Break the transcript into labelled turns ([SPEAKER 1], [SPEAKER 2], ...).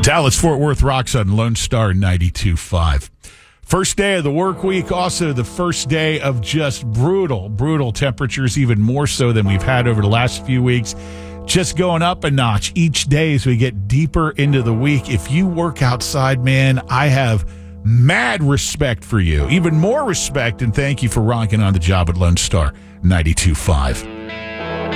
[SPEAKER 1] Dallas Fort Worth rocks on Lone Star 92.5. First day of the work week, also the first day of just brutal temperatures, even more so than we've had over the last few weeks. Just going up a notch each day as we get deeper into the week. If you work outside, man, I have mad respect for you. Even more respect, and thank you for rocking on the job at Lone Star 92.5.